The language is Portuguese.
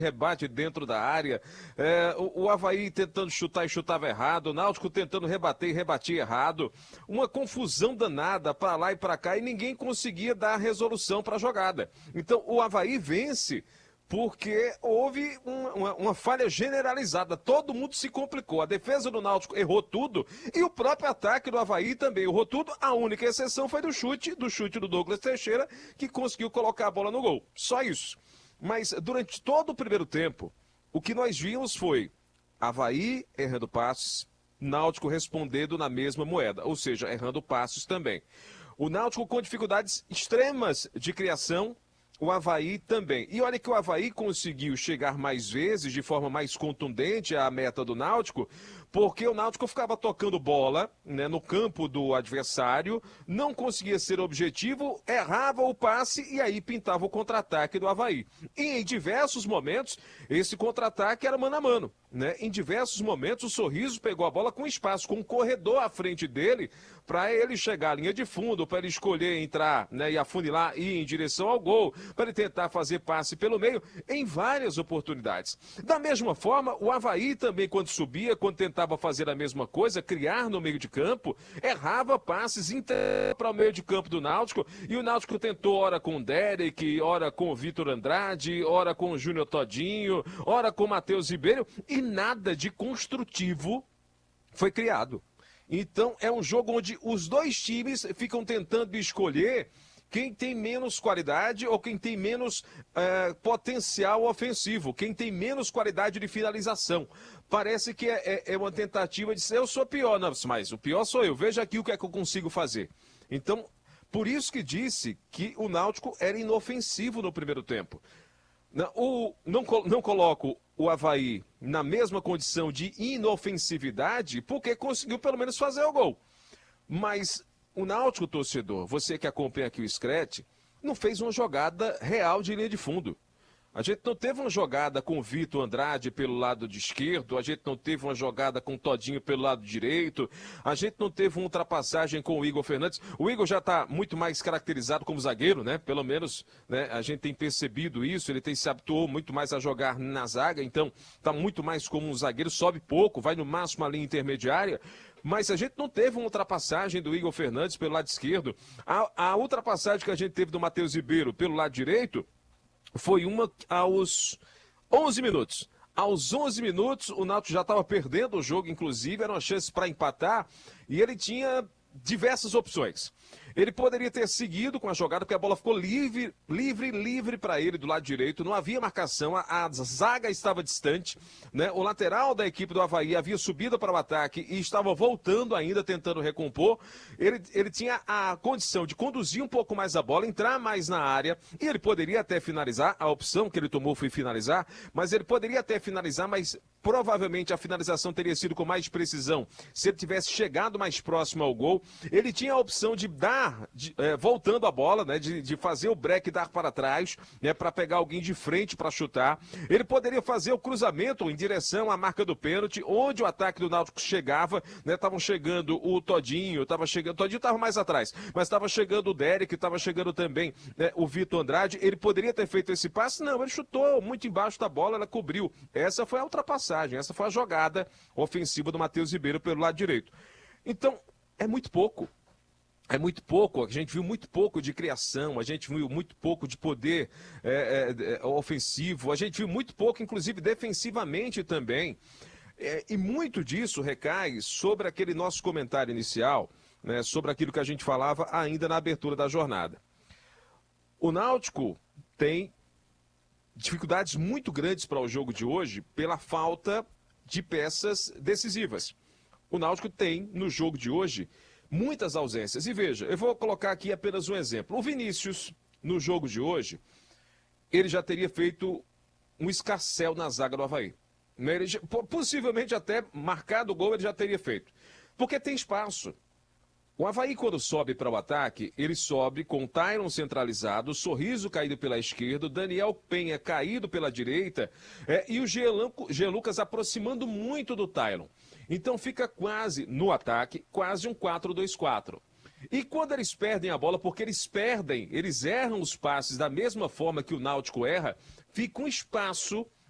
rebate dentro da área, o Avaí tentando chutar e chutava errado, o Náutico tentando rebater e rebatia errado, uma confusão danada para lá e para cá e ninguém conseguia dar resolução para a jogada. Então o Avaí vence porque houve uma falha generalizada, todo mundo se complicou, a defesa do Náutico errou tudo e o próprio ataque do Avaí também errou tudo, a única exceção foi do chute do Douglas Teixeira, que conseguiu colocar a bola no gol, só isso. Mas durante todo o primeiro tempo, o que nós vimos foi Avaí errando passes, Náutico respondendo na mesma moeda, ou seja, errando passes também. O Náutico com dificuldades extremas de criação, o Avaí também. E olha que o Avaí conseguiu chegar mais vezes, de forma mais contundente, à meta do Náutico, porque o Náutico ficava tocando bola, né, no campo do adversário, não conseguia ser objetivo, errava o passe e aí pintava o contra-ataque do Avaí. E em diversos momentos, esse contra-ataque era mano a mano. Né? Em diversos momentos, o Sorriso pegou a bola com espaço, com um corredor à frente dele, para ele chegar à linha de fundo, para ele escolher entrar, né, e afunilar e ir em direção ao gol, para ele tentar fazer passe pelo meio, em várias oportunidades. Da mesma forma, o Avaí também, quando subia, quando tentava fazer a mesma coisa, criar no meio de campo, errava passes para o meio de campo do Náutico, e o Náutico tentou, ora com o Derek, ora com o Vitor Andrade, ora com o Júnior Todinho, ora com o Matheus Ribeiro, e nada de construtivo foi criado. Então, é um jogo onde os dois times ficam tentando escolher quem tem menos qualidade ou quem tem menos potencial ofensivo, quem tem menos qualidade de finalização. Parece que é uma tentativa de ser, eu sou pior, não, mas o pior sou eu, veja aqui o que é que eu consigo fazer. Então, por isso que disse que o Náutico era inofensivo no primeiro tempo. Não coloco o Avaí na mesma condição de inofensividade, porque conseguiu pelo menos fazer o gol. Mas o Náutico, torcedor, você que acompanha aqui o Scratch, não fez uma jogada real de linha de fundo. A gente não teve uma jogada com o Vitor Andrade pelo lado de esquerdo, a gente não teve uma jogada com o Todinho pelo lado direito, a gente não teve uma ultrapassagem com o Igor Fernandes. O Igor já está muito mais caracterizado como zagueiro, né? Pelo menos, né, a gente tem percebido isso, ele se habituou muito mais a jogar na zaga, então está muito mais como um zagueiro, sobe pouco, vai no máximo à linha intermediária. Mas a gente não teve uma ultrapassagem do Igor Fernandes pelo lado esquerdo. A ultrapassagem que a gente teve do Matheus Ribeiro pelo lado direito foi uma aos 11 minutos. Aos 11 minutos, o Náutico já estava perdendo o jogo, inclusive, era uma chance para empatar, e ele tinha diversas opções. Ele poderia ter seguido com a jogada, porque a bola ficou livre para ele do lado direito, não havia marcação, a zaga estava distante, né? O lateral da equipe do Avaí havia subido para o ataque e estava voltando ainda, tentando recompor. Ele tinha a condição de conduzir um pouco mais a bola, entrar mais na área, e ele poderia até finalizar, a opção que ele tomou foi finalizar, mas ele poderia até finalizar, mas provavelmente a finalização teria sido com mais precisão se ele tivesse chegado mais próximo ao gol. Ele tinha a opção de dar, voltando a bola, né, de fazer o break e dar para trás, né, para pegar alguém de frente para chutar. Ele poderia fazer o cruzamento em direção à marca do pênalti, onde o ataque do Náutico chegava, né, estavam chegando o Todinho, o Todinho estava mais atrás, mas estava chegando o Derek, estava chegando também, né, o Vitor Andrade. Ele poderia ter feito esse passe? Não, ele chutou muito embaixo da bola, ela cobriu. Essa foi a ultrapassagem. Essa foi a jogada ofensiva do Matheus Ribeiro pelo lado direito. Então, é muito pouco. É muito pouco, a gente viu muito pouco de criação, a gente viu muito pouco de poder ofensivo, a gente viu muito pouco, inclusive, defensivamente também. E muito disso recai sobre aquele nosso comentário inicial, né, sobre aquilo que a gente falava ainda na abertura da jornada. O Náutico tem dificuldades muito grandes para o jogo de hoje pela falta de peças decisivas. O Náutico tem, no jogo de hoje, muitas ausências. E veja, eu vou colocar aqui apenas um exemplo. O Vinícius, no jogo de hoje, ele já teria feito um escarcéu na zaga do Avaí. Ele, possivelmente até marcado o gol ele já teria feito. Porque tem espaço. O Avaí, quando sobe para o ataque, ele sobe com o Tyron centralizado, o Sorriso caído pela esquerda, o Daniel Penha caído pela direita, e o Jean Lucas aproximando muito do Tyron. Então fica quase, no ataque, quase um 4-2-4. E quando eles perdem a bola, porque eles erram os passes da mesma forma que o Náutico erra, fica um espaço